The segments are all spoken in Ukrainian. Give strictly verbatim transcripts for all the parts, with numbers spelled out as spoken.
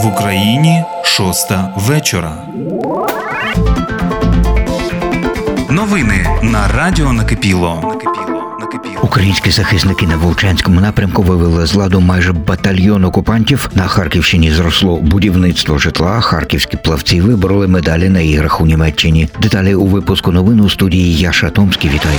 В Україні шоста вечора. Новини на радіо Накипіло. Українські захисники на Вовчанському напрямку вивели з ладу майже батальйон окупантів. На Харківщині зросло будівництво житла. Харківські плавці вибороли медалі на іграх у Німеччині. Деталі у випуску новин у студії Яша Томський. Вітаю.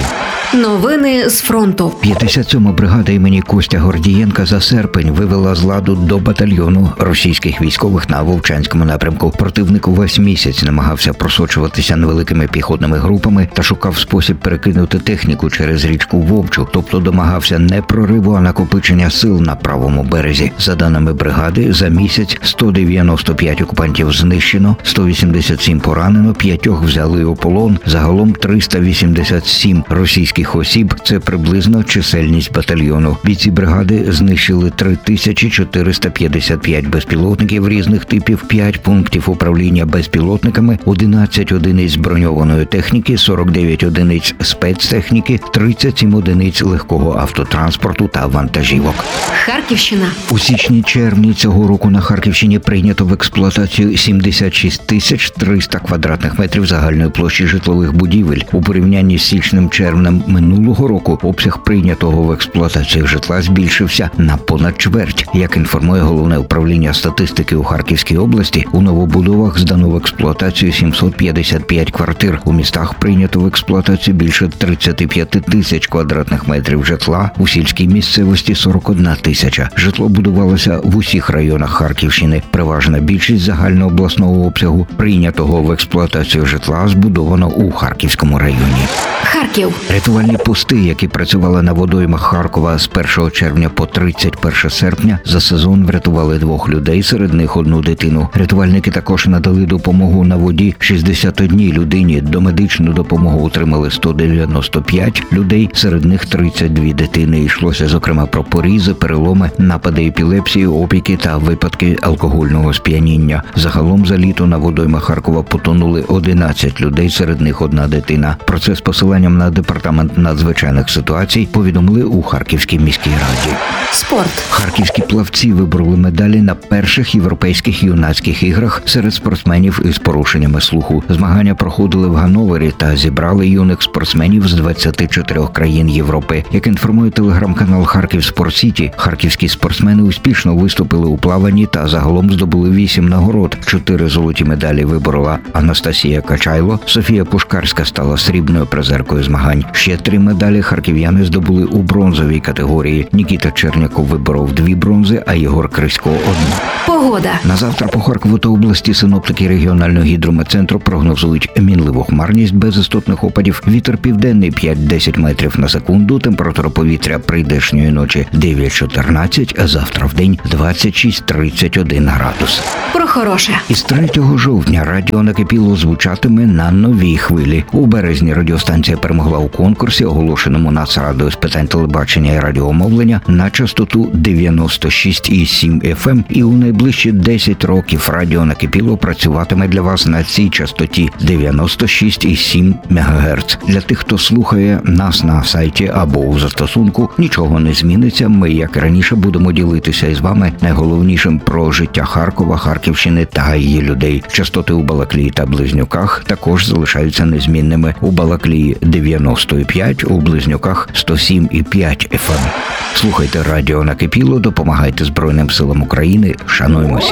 Новини з фронту. п'ятдесят сьома бригада імені Костя Гордієнка за серпень вивела з ладу до батальйону російських військових на Вовчанському напрямку. Противник увесь місяць намагався просочуватися невеликими піхотними групами та шукав спосіб перекинути техніку через річку Вовчу, тобто домагався не прориву, а накопичення сил на правому березі. За даними бригади, за місяць сто дев'яносто п'ять окупантів знищено, сто вісімдесят сім поранено, п'ятьох взяли у полон, загалом триста вісімдесят сім російських осіб – це приблизно чисельність батальйону. Бійці бригади знищили три тисячі чотириста п'ятдесят п'ять безпілотників різних типів, п'ять пунктів управління безпілотниками, одинадцять одиниць броньованої техніки, сорок дев'ять одиниць спецтехніки, тридцять сім одиниць легкого автотранспорту та вантажівок. Харківщина. У січні-червні цього року на Харківщині прийнято в експлуатацію сімдесят шість тисяч триста квадратних метрів загальної площі житлових будівель. У порівнянні з січнем-червнем минулого року обсяг прийнятого в експлуатацію житла збільшився на понад чверть. Як інформує Головне управління статистики у Харківській області, у новобудовах здано в експлуатацію сімсот п'ятдесят п'ять квартир. У містах прийнято в експлуатацію більше тридцять п'ять тисяч квадратних метрів житла, у сільській місцевості сорок одна тисяча. Житло будувалося в усіх районах Харківщини. Переважна більшість загальнообласного обсягу прийнятого в експлуатацію житла збудовано у Харківському районі. Харків. Рятувальні пости, які працювали на водоймах Харкова з першого червня по тридцять перше серпня, за сезон врятували двох людей, серед них одну дитину. Рятувальники також надали допомогу на воді шістдесят одній людині. Домедичну допомогу отримали сто дев'яносто п'ять людей, серед них тридцять дві дитини. Йшлося, зокрема, про порізи, переломи, напади епілепсії, опіки та випадки алкогольного сп'яніння. Загалом за літо на водоймах Харкова потонули одинадцять людей, серед них одна дитина. Про це з посиланням на департамент надзвичайних ситуацій повідомили у Харківській міській раді. Спорт. Харківські плавці вибороли медалі на перших європейських юнацьких іграх серед спортсменів із порушеннями слуху. Змагання проходили в Ганновері та зібрали юних спортсменів з двадцяти чотирьох країн Європи. Як інформує телеграм-канал Харків Спорт Сіті, харківські спортсмени успішно виступили у плаванні та загалом здобули вісім нагород. Чотири золоті медалі виборола Анастасія Качайло, Софія Пушкарська стала срібною призеркою змагань. Ще три медалі харків'яни здобули у бронзовій категорії. Нікіта Черняков виборов дві бронзи, а Єгор Крисько – одну. Погода. На завтра по Харкову та області синоптики регіонального гідрометцентру прогнозують мінливу хмарність без істотних опадів. Вітер південний п'ять-десять метрів на секунду. Температура повітря прийдешньої ночі дев'ять-чотирнадцять, а завтра в день двадцять шість - тридцять один градус. Про хороше. Із третього жовтня радіо Накипіло звучатиме на новій хвилі. У березні радіостанція перемогла у конкурсі, оголошеному Нацрадою з питань телебачення і радіомовлення, на частоту дев'яносто шість і сім еф ем, і у найближчі десять років радіо Накипіло працюватиме для вас на цій частоті дев'яносто шість і сім мегагерц. Для тих, хто слухає нас на сайті або у застосунку, нічого не зміниться. Ми, як і раніше, будемо ділитися із вами найголовнішим про життя Харкова, Харківщини та її людей. Частоти у Балаклії та Близнюках також залишаються незмінними. У Балаклії дев'яносто п'ять, у Близнюках сто сім і п'ять еф ем. Слухайте радіо Накипіло, допомагайте Збройним силам України, шануємося.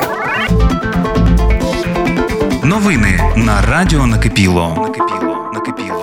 Новини на радіо Накипіло. Накипіло. Накипіло.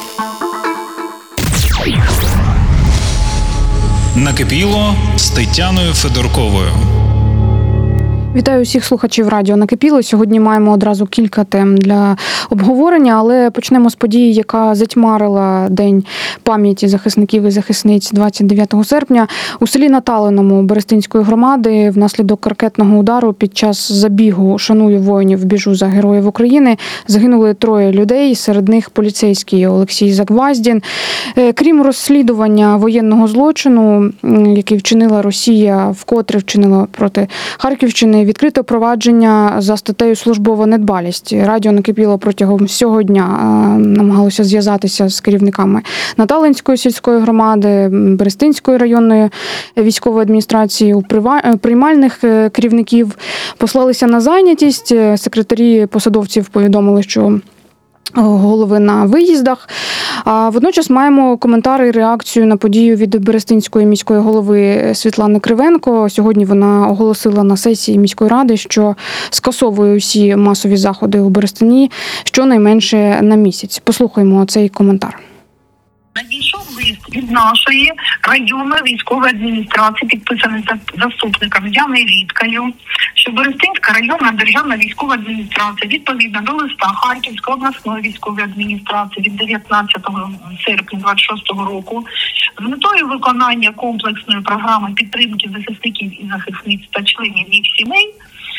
Накипіло з Тетяною Федорковою. Вітаю усіх слухачів радіо Накипіло. Сьогодні маємо одразу кілька тем для обговорення, але почнемо з події, яка затьмарила День пам'яті захисників і захисниць двадцять дев'ятого серпня. У селі Наталиному Берестинської громади внаслідок ракетного удару під час забігу «Шаную воїнів, біжу за героїв України» загинули троє людей, серед них поліцейський Олексій Загваздін. Крім розслідування воєнного злочину, який вчинила Росія, вкотре вчинила проти Харківщини, відкрито провадження за статтею «Службова недбалість». Радіо Накипіло про протягом всього дня намагалися зв'язатися з керівниками Наталинської сільської громади, Берестинської районної військової адміністрації, у приймальних керівників, послалися на зайнятість. Секретарі посадовців повідомили, що голови на виїздах. А водночас маємо коментар і реакцію на подію від Берестинської міської голови Світлани Кривенко. Сьогодні вона оголосила на сесії міської ради, що скасовує усі масові заходи у Берестині щонайменше на місяць. Послухаймо цей коментар. Надійшов лист від нашої районної військової адміністрації, підписаний заступником Яною Віткою, що Берестинська районна державна військова адміністрація відповідно до листа Харківської обласної військової адміністрації від дев'ятнадцятого серпня двадцять шостого року з метою виконання комплексної програми підтримки захисників і захисниць та членів їх сімей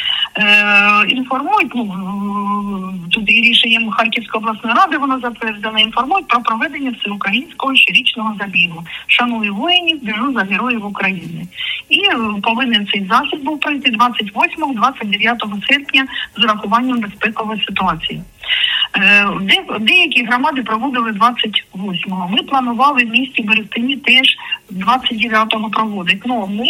інформують, ну, тут і рішенням Харківської обласної ради воно затверджено, інформують про проведення всеукраїнського щорічного забігу «Шаную воїнів, біжу за героїв України». І повинен цей захід був пройти двадцять восьмого - двадцять дев'ятого серпня з урахуванням безпекової ситуації. Де, деякі громади проводили двадцять восьмого. Ми планували в місті Берестині теж двадцять дев'ятого проводити. Ну, ми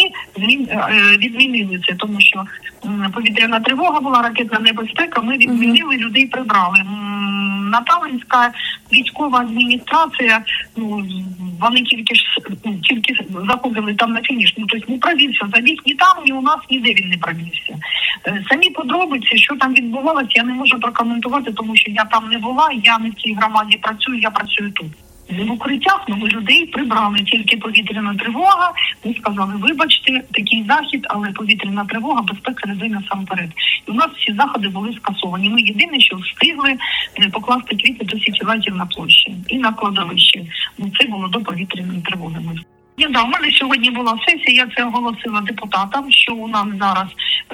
відмінили це, тому що повітряна тривога була, ракетна небезпека, ми відмінили, людей прибрали. Наталинська військова адміністрація, ну, вони тільки ж тільки заходили там на фініш. Ну, тобто не провівся забіг ні там, ні у нас, ніде він не провівся. Самі подробиці, що там відбувалося, я не можу прокоментувати, тому що я там не була, я не в цій громаді працюю, я працюю тут. В укриттях ну, ми людей прибрали, тільки повітряна тривога. Ми сказали, вибачте, такий захід, але повітряна тривога, безпека людей насамперед. І у нас всі заходи були скасовані. Ми єдине, що встигли покласти квіти до січеватів на площі і на кладовищі. Ну, це було до повітряної тривоги. Я, да, у мене сьогодні була сесія, я це оголосила депутатам, що у нас зараз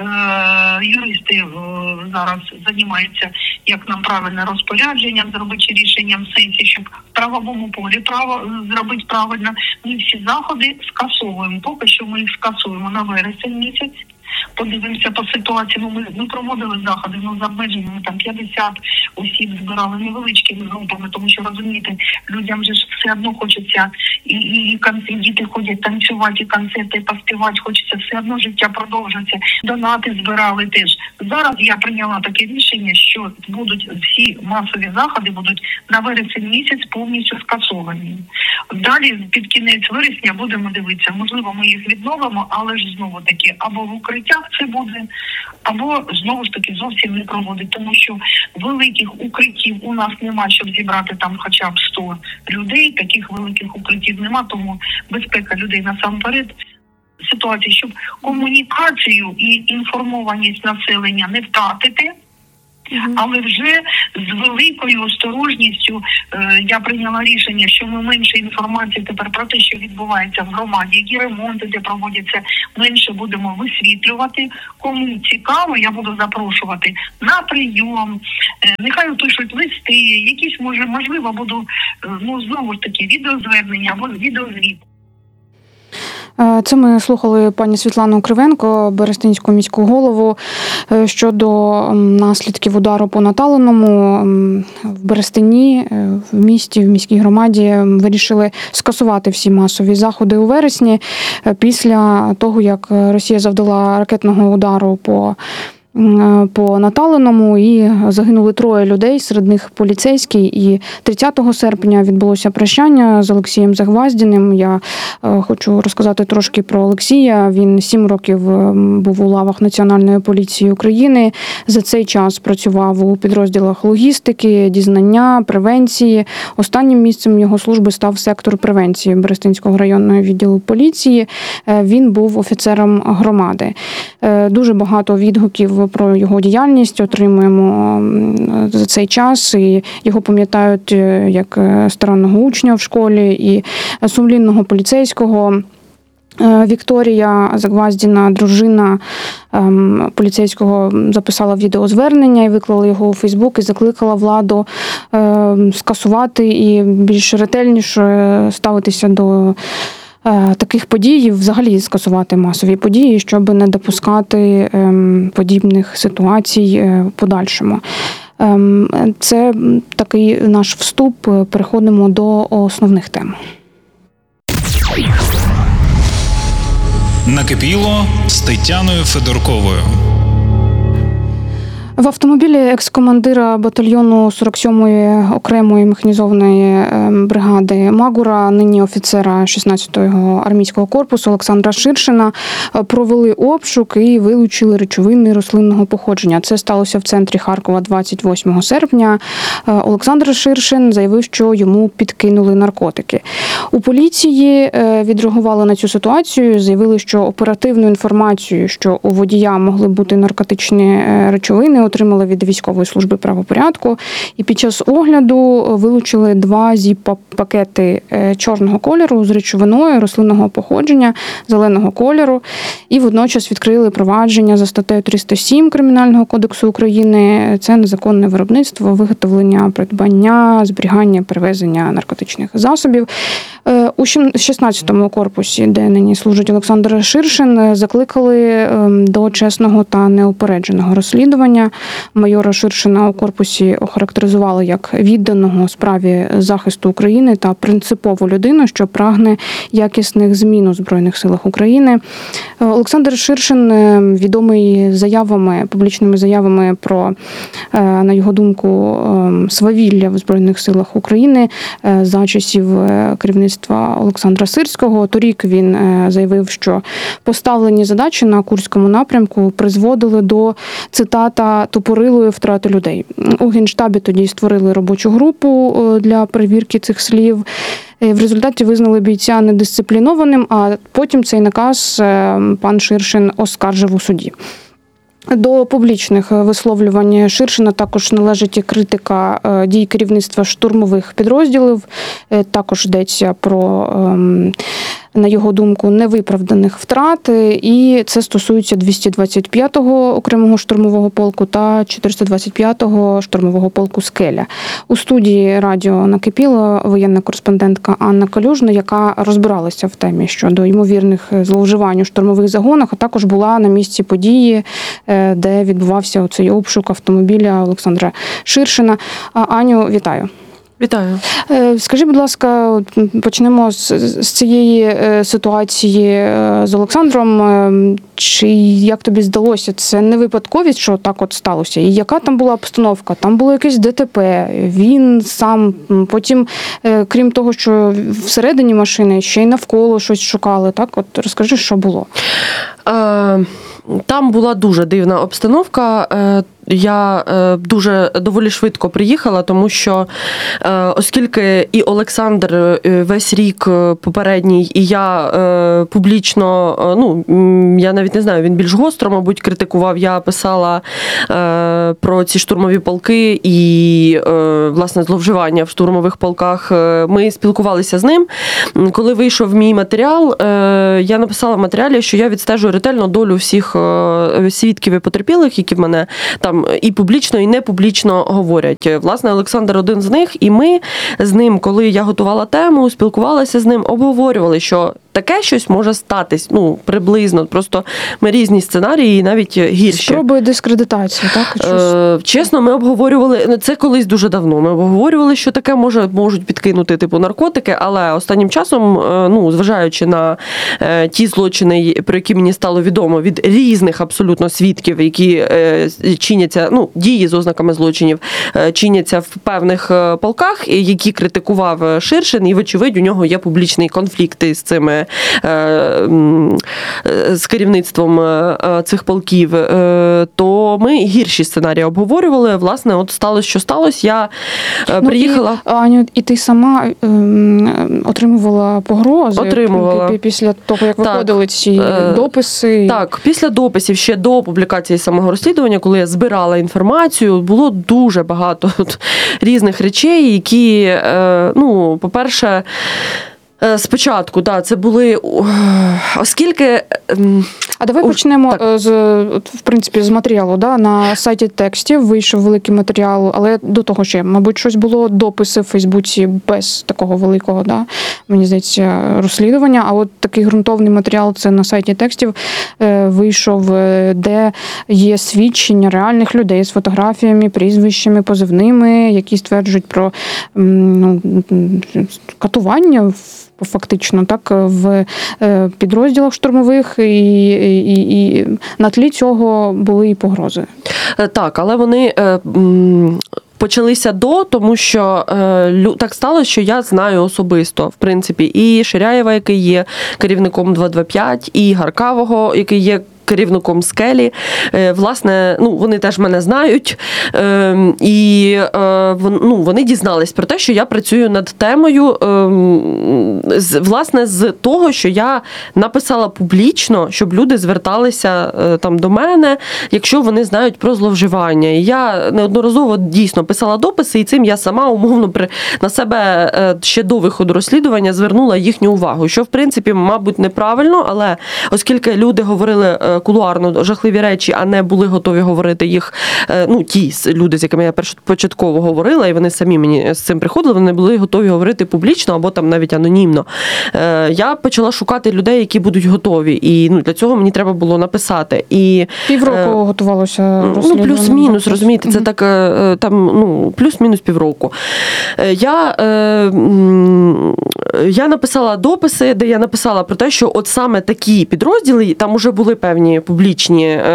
е, юристи е, зараз займаються, як нам правильне розпорядження зробити рішенням сесії, щоб в правовому полі право зробити правильно. Ми всі заходи скасовуємо. Поки що ми їх скасуємо на вересень місяць. Подивимося по ситуації. Ну, ми, ми проводили заходи, ну, з обмеженнями, там п'ятдесят осіб збирали невеличкими групами, тому що, розумієте, людям же ж все одно хочеться і, і, і, і діти ходять танцювати, і концерти, і поспівати, хочеться все одно, життя продовжується. Донати збирали теж. Зараз я прийняла таке рішення, що будуть всі масові заходи будуть на вересень місяць повністю скасовані. Далі під кінець вересня будемо дивитися. Можливо, ми їх відновимо, але ж знову таки або в укриттях це буде, або знову ж таки зовсім не проводить, тому що великих укриттів у нас немає, щоб зібрати там хоча б сто людей. Таких великих укриттів немає, тому безпека людей насамперед. Ситуація, щоб комунікацію і інформованість населення не втратити, але вже з великою осторожністю е, я прийняла рішення, що ми менше інформації тепер про те, що відбувається в громаді, які ремонти де проводяться, менше будемо висвітлювати. Кому цікаво, я буду запрошувати на прийом, е, нехай пишуть листи, якісь, може, можливо, буду, е, ну, знову ж таки, відеозвернення або відеозвіт. Це ми слухали пані Світлану Кривенко, Берестинську міську голову, щодо наслідків удару по Наталиному. В Берестині, в місті, в міській громаді вирішили скасувати всі масові заходи у вересні після того, як Росія завдала ракетного удару по по Наталиному, і загинули троє людей, серед них поліцейський. І тридцятого серпня відбулося прощання з Олексієм Загваздіним. Я хочу розказати трошки про Олексія. Він сім років був у лавах Національної поліції України. За цей час працював у підрозділах логістики, дізнання, превенції. Останнім місцем його служби став сектор превенції Берестинського районного відділу поліції. Він був офіцером громади. Дуже багато відгуків про його діяльність отримуємо за цей час, і його пам'ятають як старанного учня в школі і сумлінного поліцейського. Вікторія Загваздіна, дружина поліцейського, записала відеозвернення і виклала його у Фейсбук і закликала владу скасувати і більш ретельніше ставитися до таких подій, взагалі скасувати масові події, щоб не допускати подібних ситуацій в подальшому. Це такий наш вступ. Переходимо до основних тем. Накипіло з Тетяною Федорковою. В автомобілі екс-командира батальйону сорок сьомої окремої механізованої бригади Магура, нині офіцера шістнадцятого армійського корпусу Олександра Ширшина, провели обшук і вилучили речовини рослинного походження. Це сталося в центрі Харкова двадцять восьмого серпня. Олександр Ширшин заявив, що йому підкинули наркотики. У поліції відреагували на цю ситуацію, заявили, що оперативну інформацію, що у водія могли бути наркотичні речовини, отримали від військової служби правопорядку. І під час огляду вилучили два зіп-пакети чорного кольору з речовиною рослинного походження, зеленого кольору. І водночас відкрили провадження за статтею триста сім Кримінального кодексу України. Це незаконне виробництво, виготовлення, придбання, зберігання, перевезення наркотичних засобів. У шістнадцятому корпусі, де нині служить Олександр Ширшин, закликали до чесного та неупередженого розслідування. Майора Ширшина у корпусі охарактеризували як відданого справі захисту України та принципову людину, що прагне якісних змін у Збройних силах України. Олександр Ширшин відомий заявами, публічними заявами про, на його думку, свавілля в Збройних силах України за часів керівництва Олександра Сирського. Торік він заявив, що поставлені задачі на Курському напрямку призводили до, цитата, тупорилої втрати людей. У Генштабі тоді створили робочу групу для перевірки цих слів. В результаті визнали бійця недисциплінованим, а потім цей наказ пан Ширшин оскаржив у суді. До публічних висловлювань Ширшина також належить і критика дій керівництва штурмових підрозділів. Також йдеться про, на його думку, невиправданих втрат. І це стосується двісті двадцять п'ятого окремого штурмового полку та чотириста двадцять п'ятого штурмового полку «Скеля». У студії радіо накипіла воєнна кореспондентка Анна Калюжна, яка розбиралася в темі щодо ймовірних зловживань у штурмових загонах, а також була на місці події, де відбувався цей обшук автомобіля Олександра Ширшина. Аню, вітаю. Вітаю. Скажи, будь ласка, почнемо з, з цієї ситуації з Олександром. Чи, як тобі здалося, це не випадковість, що так от сталося? І яка там була обстановка? Там було якесь ДТП, він сам, потім, крім того, що всередині машини, ще й навколо щось шукали. Так, от розкажи, що було. Е, там була дуже дивна обстановка. Я дуже доволі швидко приїхала, тому що оскільки і Олександр весь рік попередній, і я публічно, ну, я навіть не знаю, він більш гостро, мабуть, критикував, я писала про ці штурмові полки і, власне, зловживання в штурмових полках. Ми спілкувалися з ним. Коли вийшов мій матеріал, я написала в матеріалі, що я відстежую ретельно долю всіх свідків і потерпілих, які в мене там і публічно, і не публічно говорять. Власне, Олександр один з них, і ми з ним, коли я готувала тему, спілкувалася з ним, обговорювали, що таке щось може статись, ну, приблизно. Просто ми різні сценарії, навіть гірші. Спробує дискредитацію, так? Е, чесно, ми обговорювали, це колись дуже давно, ми обговорювали, що таке може, можуть підкинути, типу, наркотики, але останнім часом, ну, зважаючи на е, ті злочини, про які мені стало відомо від різних абсолютно свідків, які е, чиняться, ну, дії з ознаками злочинів, е, чиняться в певних полках, які критикував Ширшин, і, вочевидь, у нього є публічний конфлікт із цими з керівництвом цих полків, то ми гірші сценарії обговорювали. Власне, от сталося, що сталося. Я ну, приїхала... І, Аню, і ти сама е, отримувала погрози? Отримувала. Після того, як виходили так. ці дописи? Так, після дописів, ще до публікації самого розслідування, коли я збирала інформацію, було дуже багато різних речей, які, ну, по-перше, Спочатку, так, да, це були, оскільки... А давай Уж, почнемо так. з, в принципі, з матеріалу. Да? На сайті текстів вийшов великий матеріал, але до того ще, мабуть, щось було, дописи в Фейсбуці без такого великого, да? Мені здається, розслідування. А от такий ґрунтовний матеріал, це на сайті текстів вийшов, де є свідчення реальних людей з фотографіями, прізвищами, позивними, які стверджують про ну, катування фактично, так, в підрозділах штурмових, і, і, і на тлі цього були і погрози. Так, але вони почалися до, тому що так сталося, що я знаю особисто, в принципі, і Ширяєва, який є керівником два два п'ять, і Гаркавого, який є керівником «Скелі». Власне, ну, вони теж мене знають. І ну, вони дізнались про те, що я працюю над темою, власне, з того, що я написала публічно, щоб люди зверталися там до мене, якщо вони знають про зловживання. І я неодноразово дійсно писала дописи, і цим я сама умовно на себе ще до виходу розслідування звернула їхню увагу, що, в принципі, мабуть, неправильно, але оскільки люди говорили кулуарно жахливі речі, а не були готові говорити їх, ну, ті люди, з якими я початково говорила, і вони самі мені з цим приходили, вони були готові говорити публічно або там навіть анонімно. Я почала шукати людей, які будуть готові, і ну, для цього мені треба було написати. І півроку е... готувалося розслідування. Ну, плюс-мінус, розумієте, це так, там, ну, плюс-мінус півроку. Я, я написала дописи, де я написала про те, що от саме такі підрозділи, там уже були певні публічні е,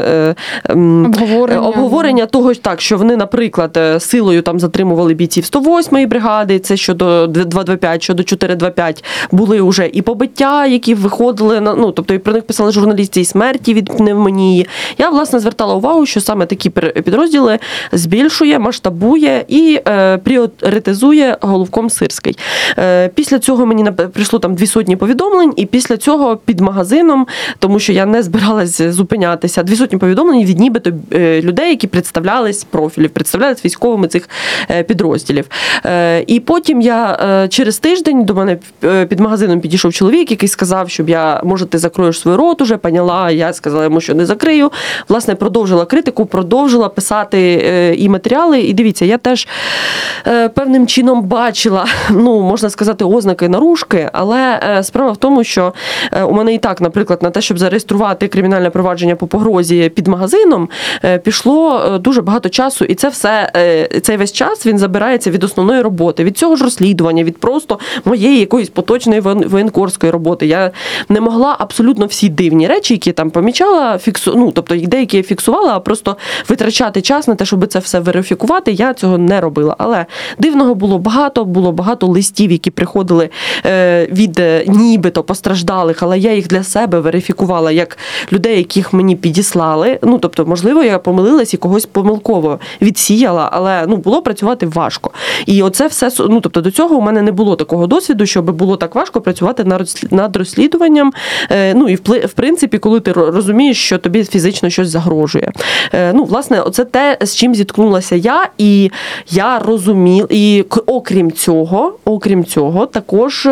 е, обговорення. обговорення того, так, що вони, наприклад, силою там затримували бійців сто восьмої бригади, це щодо два два п'ять, щодо чотири два п'ять, були вже і побиття, які виходили, на, ну, тобто і про них писали журналісти, і смерті від пневмонії. Я, власне, звертала увагу, що саме такі підрозділи збільшує, масштабує і е, пріоритизує головком Сирський. Е, після цього мені прийшло там дві сотні повідомлень, і після цього під магазином, тому що я не збиралась зупинятися, дві сотні повідомлень від нібито людей, які представлялись профілів, представлялись військовими цих підрозділів. І потім я через тиждень до мене під магазином підійшов чоловік, який сказав, щоб я, може, ти закроєш свій рот уже, поняла, я сказала йому, що не закрию. Власне, продовжила критику, продовжила писати і матеріали. І дивіться, я теж певним чином бачила, ну, можна сказати, ознаки наружки, але справа в тому, що у мене і так, наприклад, на те, щоб зареєструвати кримінальне провадження по погрозі під магазином, пішло дуже багато часу, і це все, цей весь час він забирається від основної роботи, від цього ж розслідування, від просто моєї якоїсь поточної воєнкорської роботи. Я не могла абсолютно всі дивні речі, які там помічала, фіксу... ну, тобто деякі я фіксувала, а просто витрачати час на те, щоб це все верифікувати, я цього не робила. Але дивного було багато, було багато листів, які приходили від нібито постраждалих, але я їх для себе верифікувала як людей, яких мені підіслали. Ну, тобто, можливо, я помилилась і когось помилково відсіяла, але, ну, було працювати важко. І оце все, ну, тобто, до цього у мене не було такого досвіду, щоб було так важко працювати над розслідуванням. Ну, і в принципі, коли ти розумієш, що тобі фізично щось загрожує. Ну, власне, оце те, з чим зіткнулася я, і я розуміла, і окрім цього, окрім цього, також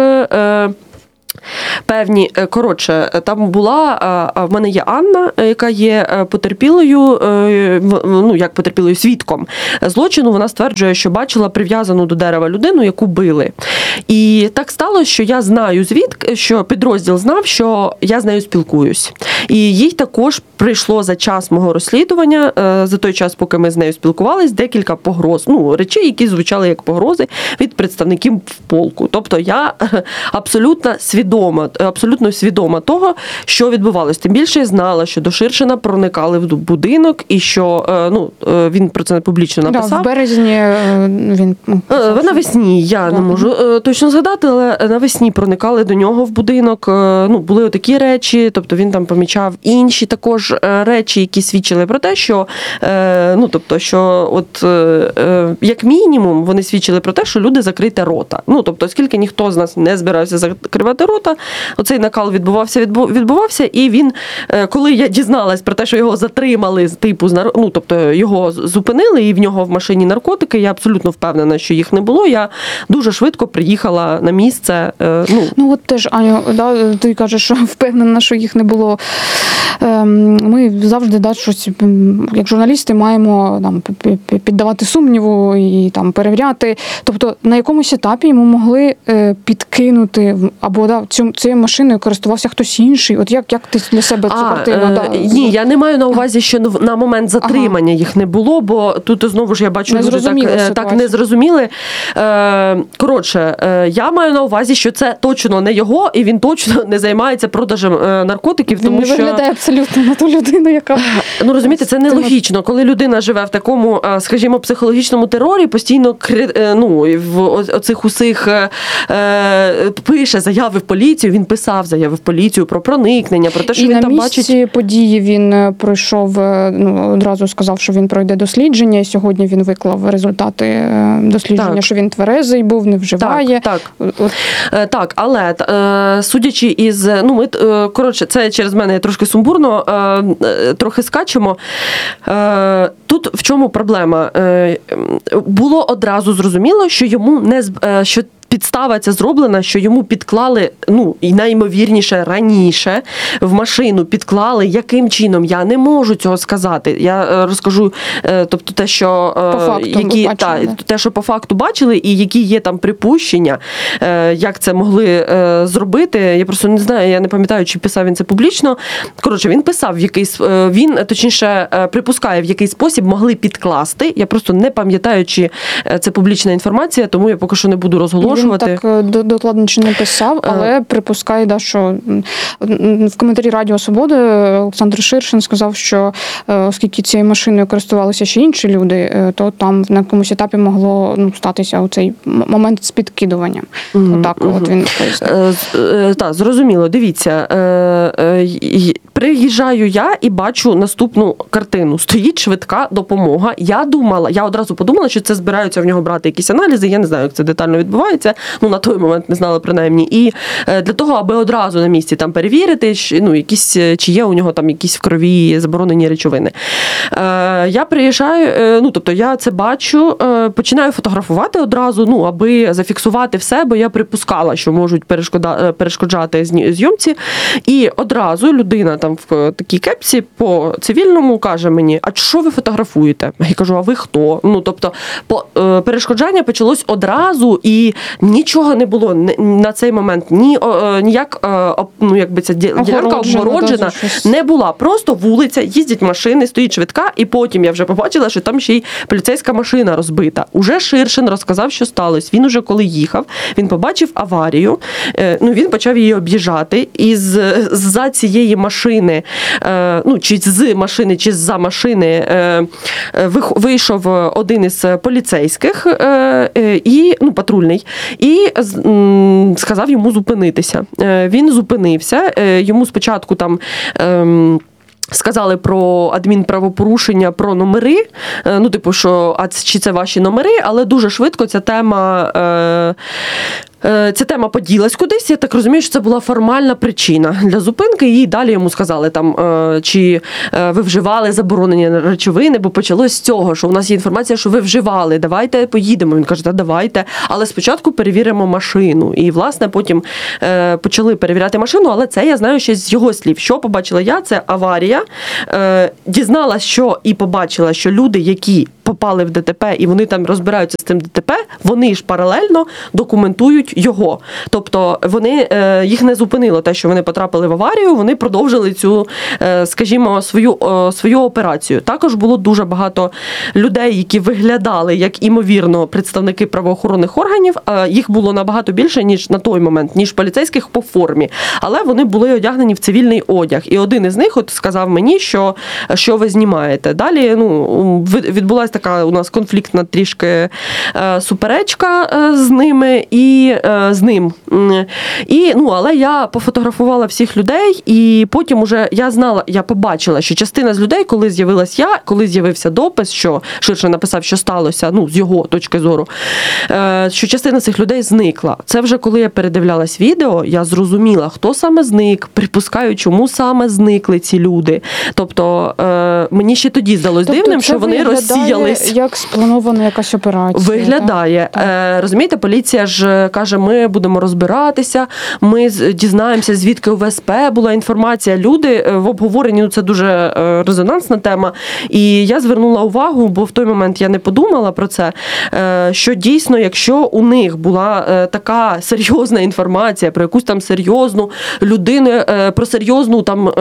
певні, коротше, там була, в мене є Анна, яка є потерпілою, ну, як потерпілою, свідком злочину. Вона стверджує, що бачила прив'язану до дерева людину, яку били. І так сталося, що я знаю звідки, що підрозділ знав, що я з нею спілкуюсь. І їй також прийшло за час мого розслідування, за той час, поки ми з нею спілкувались, декілька погроз, ну, речей, які звучали як погрози від представників полку. Тобто я абсолютно свідома, абсолютно свідома того, що відбувалось. Тим більше я знала, що до Ширшина проникали в будинок і що, ну, він про це публічно написав. Да, в березні він... Навесні, я да. не можу точно згадати, але навесні проникали до нього в будинок. Ну, були отакі речі, тобто він там помічав помічав інші також речі, які свідчили про те, що, ну, тобто, що от, як мінімум, вони свідчили про те, що люди закрите рота. Ну, тобто, оскільки ніхто з нас не збирався закривати рота, оцей накал відбувався, відбувався, і він, коли я дізналась про те, що його затримали, типу, ну, тобто, його зупинили, і в нього в машині наркотики, я абсолютно впевнена, що їх не було, я дуже швидко приїхала на місце. Ну, ну от теж, Аню, да, ти кажеш, що впевнена, що їх не було. Ми завжди, да, щось, як журналісти, маємо там, піддавати сумніву і там, перевіряти. Тобто на якомусь етапі йому могли підкинути, або да, цю, цією машиною користувався хтось інший. От як, як ти для себе цю а, картину? Е, да, ні, я не маю на увазі, що на момент затримання ага. їх не було, бо тут знову ж я бачу не дуже так, так не зрозуміли. Коротше, я маю на увазі, що це точно не його, і він точно не займається продажем наркотиків, він тому не що... виглядає абсолютно на ту людину, яка... Ну, розумієте, це нелогічно. Коли людина живе в такому, скажімо, психологічному терорі, постійно ну, в оцих усіх пише заяви в поліцію, він писав заяви в поліцію про проникнення, про те, що і він там бачить... І на місці події він пройшов, ну, одразу сказав, що він пройде дослідження, і сьогодні він виклав результати дослідження, так. що він тверезий був, не вживає. Так, так. От. Так, але судячи із... Ну, ми, коротше, це через мене трошки сумбурно, трохи скачемо. Тут в чому проблема? Було одразу зрозуміло, що йому не... Що підстава ця зроблена, що йому підклали, ну, і найімовірніше раніше в машину підклали, яким чином, я не можу цього сказати. Я розкажу, тобто те, що по факту, які, та, те, що по факту бачили, і які є там припущення, як це могли зробити. Я просто не знаю, я не пам'ятаю, чи писав він це публічно. Коротше, він писав в якийсь, він, точніше, припускає, в який спосіб могли підкласти. Я просто не пам'ятаю, чи це публічна інформація, тому я поки що не буду розголошувати. Він так докладно чи не писав, але а... припускає, да, що в коментарі Радіо Свобода Олександр Ширшин сказав, що оскільки цією машиною користувалися ще інші люди, то там на якомусь етапі могло, ну, статися оцей момент з підкидуванням. Mm-hmm. Отак, mm-hmm. от він пояснив. Так, зрозуміло. Дивіться, приїжджаю я і бачу наступну картину. Стоїть швидка допомога. Я думала, я одразу подумала, що це збираються в нього брати якісь аналізи. Я не знаю, як це детально відбувається. Ну, на той момент не знала принаймні. І для того, аби одразу на місці там перевірити, ну, якісь, чи є у нього там якісь в крові заборонені речовини. Я приїжджаю, ну, тобто я це бачу, починаю фотографувати одразу, ну, аби зафіксувати все, бо я припускала, що можуть перешкоджати зйомці. І одразу людина там в такій кепсі по цивільному каже мені, а що ви фотографуєте? Я кажу, а ви хто? Ну, тобто, перешкоджання почалось одразу, і нічого не було на цей момент. Ні, ніяк, ну, якби ця ділянка обгороджена не була. Просто вулиця, їздять машини, стоїть швидка, і потім я вже побачила, що там ще й поліцейська машина розбита. Уже Ширшин розказав, що сталося. Він уже коли їхав, він побачив аварію, ну, він почав її об'їжджати, і з-за цієї машини, ну, чи з машини, чи з-за машини вийшов один із поліцейських, і, ну, патрульний, і сказав йому зупинитися. Він зупинився, йому спочатку там сказали про адмінправопорушення, про номери, ну, типу, що, а чи це ваші номери, але дуже швидко ця тема... Ця тема поділась кудись, я так розумію, що це була формальна причина для зупинки, і далі йому сказали, там, чи ви вживали заборонені речовини, бо почалось з цього, що у нас є інформація, що ви вживали, давайте поїдемо. Він каже, та давайте, але спочатку перевіримо машину. І, власне, потім почали перевіряти машину, але це я знаю ще з його слів. Що побачила я? Це аварія. Дізналась, що і побачила, що люди, які попали в ДТП, і вони там розбираються з цим ДТП, вони ж паралельно документують його. Тобто вони, їх не зупинило те, що вони потрапили в аварію, вони продовжили цю, скажімо, свою, свою операцію. Також було дуже багато людей, які виглядали як, імовірно, представники правоохоронних органів. Їх було набагато більше, ніж на той момент, ніж поліцейських по формі. Але вони були одягнені в цивільний одяг. І один із них от сказав мені, що, що ви знімаєте. Далі, ну, відбулася така така у нас конфліктна трішки суперечка з ними і з ним. І, ну, але я пофотографувала всіх людей, і потім уже я знала, я побачила, що частина з людей, коли з'явилась я, коли з'явився допис, що Ширша написав, що сталося, ну, з його точки зору, що частина цих людей зникла. Це вже коли я передивлялась відео, я зрозуміла, хто саме зник, припускаю, чому саме зникли ці люди. Тобто, мені ще тоді здалось тобто, дивним, що вони розсіялись. Як спланована якась операція. Виглядає. Так? Так. Розумієте, поліція ж каже, ми будемо розбиратися, ми дізнаємося, звідки у В С П була інформація. Люди в обговоренні, ну, це дуже резонансна тема. І я звернула увагу, бо в той момент я не подумала про це, що дійсно, якщо у них була така серйозна інформація про якусь там серйозну людину, про серйозну там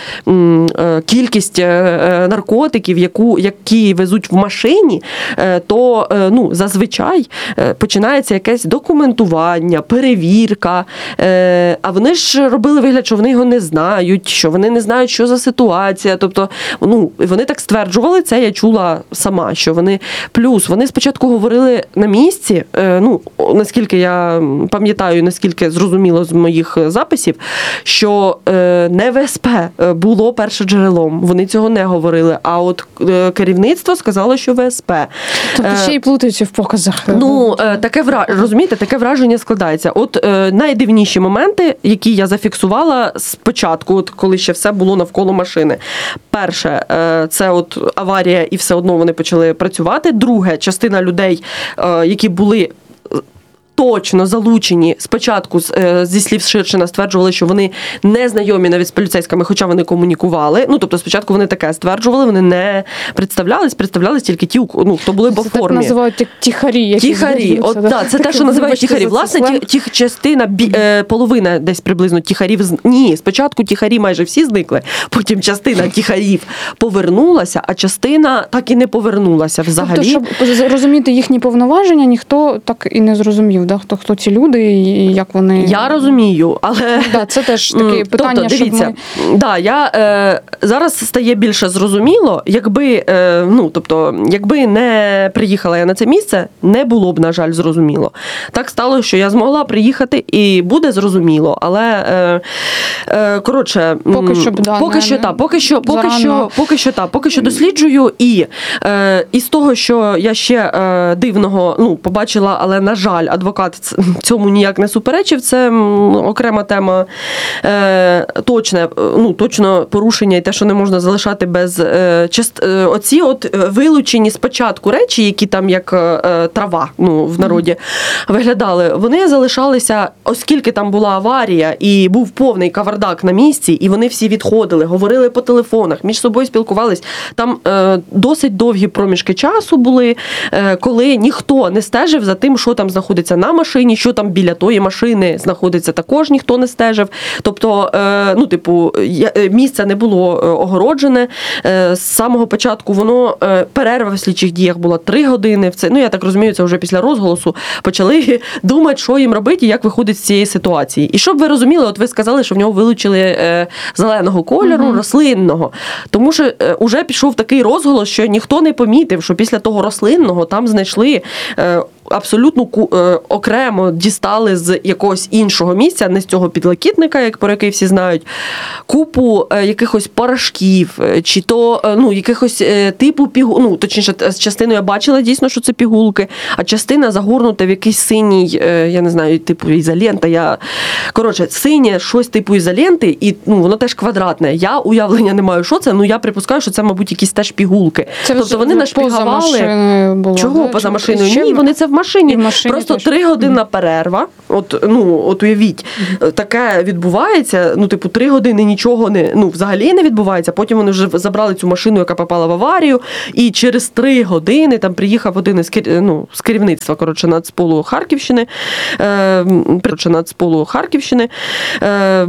кількість наркотиків, яку, які везуть в машині, то, ну, зазвичай починається якесь документування, перевірка, а вони ж робили вигляд, що вони його не знають, що вони не знають, що за ситуація. Тобто, ну, вони так стверджували, це я чула сама, що вони... Плюс, вони спочатку говорили на місці, ну, наскільки я пам'ятаю, наскільки зрозуміло з моїх записів, що не В С П було першоджерелом. Вони цього не говорили, а от керівництво сказало, що В С П. Тобто ще й плутаються в показах. Ну, таке враження, розумієте, таке враження складається. От найдивніші моменти, які я зафіксувала спочатку, от коли ще все було навколо машини. Перше, це от аварія, і все одно вони почали працювати. Друге, частина людей, які були точно залучені спочатку, зі слів Ширшина, стверджували, що вони не знайомі навіть з поліцейськими, хоча вони комунікували. Ну, тобто спочатку вони таке стверджували, вони не представлялись, представлялись тільки ті, ну, хто були по це формі. Це так називають тіхарі. Тіхарі, от, да, це те, що називають тіхарі. Власне, ті, ті, частина, бі, е, половина десь приблизно тіхарів, ні, спочатку тіхарі майже всі зникли, потім частина тіхарів повернулася, а частина так і не повернулася взагалі. Тобто, щоб зрозуміти їхні повноваження, ніхто так і не зрозумів. Да? Хто, хто ці люди і як вони... Я розумію, але... Да, це теж таке питання, тобто, дивіться, щоб ми... Да, я, е, зараз стає більше зрозуміло, якби, е, ну, тобто, якби не приїхала я на це місце, не було б, на жаль, зрозуміло. Так стало, що я змогла приїхати і буде зрозуміло, але, е, е, коротше... Поки що, да, поки не, що, та, поки що, поки зарано. що, поки що, та, поки що досліджую, і е, із того, що я ще е, дивного, ну, побачила, але, на жаль, адвокат цьому ніяк не суперечив, це окрема тема, е, точне, ну, точно порушення і те, що не можна залишати без е, част, е, оці от вилучені спочатку речі, які там як е, трава, ну, в народі виглядали, вони залишалися, оскільки там була аварія і був повний кавардак на місці, і вони всі відходили, говорили по телефонах, між собою спілкувались. Там е, досить довгі проміжки часу були, е, коли ніхто не стежив за тим, що там знаходиться на машині, що там біля тої машини знаходиться, також ніхто не стежив. Тобто, е, ну, типу, місце не було огороджене. Е, з самого початку воно, е, перерва в слідчих діях була три години. Це, ну, я так розумію, це вже після розголосу почали думати, що їм робити і як виходить з цієї ситуації. І щоб ви розуміли, от ви сказали, що в нього вилучили е, зеленого кольору, угу. рослинного. Тому що е, уже пішов такий розголос, що ніхто не помітив, що після того рослинного там знайшли е, абсолютно е, окремо дістали з якогось іншого місця, не з цього підлокітника, як про який всі знають, купу е, якихось порошків, чи то, е, ну, якихось е, типу пігулки, ну, точніше, з частиною я бачила дійсно, що це пігулки, а частина загорнута в якийсь синій, е, я не знаю, типу ізолента, я, коротше, синє щось типу ізоленти, і, ну, воно теж квадратне. Я уявлення не маю, що це, ну, я припускаю, що це, мабуть, якісь теж пігулки. Це тобто вони нашпігували. Було, чого да? поза машиною? Ще... Ні, вони це в машині. В машині просто тригодинна перерва. От, ну, от уявіть, таке відбувається, ну, типу, три години нічого не, ну, взагалі не відбувається. Потім вони вже забрали цю машину, яка попала в аварію, і через три години там приїхав один із, ну, з керівництва, коротше, Нацполу Харківщини, е, коротше, Нацполу Харківщини, е,